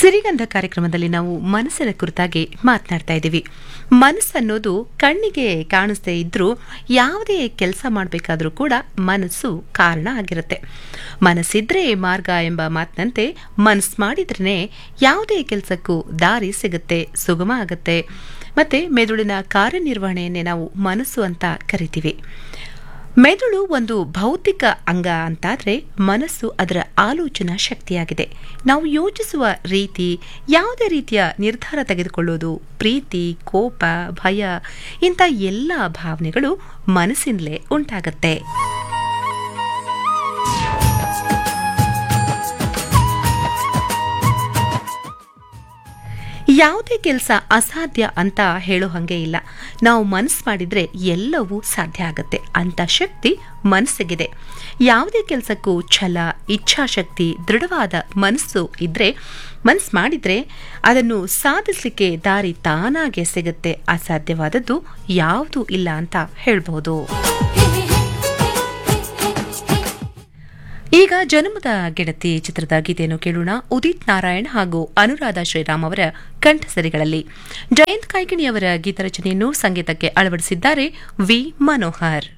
ಸಿರಿಗಂಧ ಕಾರ್ಯಕ್ರಮದಲ್ಲಿ ನಾವು ಮನಸ್ಸಿನ ಕುರಿತಾಗಿ ಮಾತನಾಡ್ತಾ ಇದ್ದೀವಿ. ಮನಸ್ಸನ್ನೋದು ಕಣ್ಣಿಗೆ ಕಾಣಿಸದೇ ಇದ್ರೂ ಯಾವುದೇ ಕೆಲಸ ಮಾಡಬೇಕಾದ್ರೂ ಕೂಡ ಮನಸ್ಸು ಕಾರಣ ಆಗಿರುತ್ತೆ. ಮನಸ್ಸಿದ್ರೆ ಮಾರ್ಗ ಎಂಬ ಮಾತಿನಂತೆ ಮನಸ್ಸು ಮಾಡಿದ್ರೇ ಯಾವುದೇ ಕೆಲಸಕ್ಕೂ ದಾರಿ ಸಿಗುತ್ತೆ, ಸುಗಮ ಆಗುತ್ತೆ. ಮತ್ತೆ ಮೆದುಳಿನ ಕಾರ್ಯನಿರ್ವಹಣೆಯನ್ನೇ ನಾವು ಮನಸ್ಸು ಅಂತ ಕರಿತೀವಿ. ಮೆದುಳು ಒಂದು ಭೌತಿಕ ಅಂಗ ಅಂತಾದರೆ ಮನಸ್ಸು ಅದರ ಆಲೋಚನಾ ಶಕ್ತಿಯಾಗಿದೆ. ನಾವು ಯೋಚಿಸುವ ರೀತಿ, ಯಾವುದೇ ರೀತಿಯ ನಿರ್ಧಾರ ತೆಗೆದುಕೊಳ್ಳೋದು, ಪ್ರೀತಿ, ಕೋಪ, ಭಯ ಇಂಥ ಎಲ್ಲ ಭಾವನೆಗಳು ಮನಸ್ಸಿನಲ್ಲೇ ಉಂಟಾಗತ್ತೆ. ಯಾವುದೇ ಕೆಲಸ ಅಸಾಧ್ಯ ಅಂತ ಹೇಳೋ ಹಾಗೆ ಇಲ್ಲ. ನಾವು ಮನಸ್ಸು ಮಾಡಿದ್ರೆ ಎಲ್ಲವೂ ಸಾಧ್ಯ ಆಗುತ್ತೆ ಅಂತ ಶಕ್ತಿ ಮನಸ್ಸಿಗಿದೆ. ಯಾವುದೇ ಕೆಲಸಕ್ಕೂ ಛಲ, ಇಚ್ಛಾಶಕ್ತಿ, ದೃಢವಾದ ಮನಸ್ಸು ಇದ್ರೆ, ಮನಸ್ಸು ಮಾಡಿದ್ರೆ ಅದನ್ನು ಸಾಧಿಸಲಿಕ್ಕೆ ದಾರಿ ತಾನಾಗೆ ಸಿಗುತ್ತೆ. ಅಸಾಧ್ಯವಾದದ್ದು ಯಾವುದೂ ಇಲ್ಲ ಅಂತ ಹೇಳ್ಬಹುದು. ಈಗ ಜನ್ಮದ ಗೆಳತಿ ಚಿತ್ರದ ಗೀತೆಯನ್ನು ಕೇಳೋಣ. ಉದಿತ್ ನಾರಾಯಣ್ ಹಾಗೂ ಅನುರಾಧ ಶ್ರೀರಾಮ್ ಅವರ ಕಂಠಸರಿಗಳಲ್ಲಿ. ಜಯಂತ್ ಕಾಯ್ಕಿಣಿಯವರ ಗೀತರಚನೆಯನ್ನು ಸಂಗೀತಕ್ಕೆ ಅಳವಡಿಸಿದ್ದಾರೆ ವಿ ಮನೋಹರ್.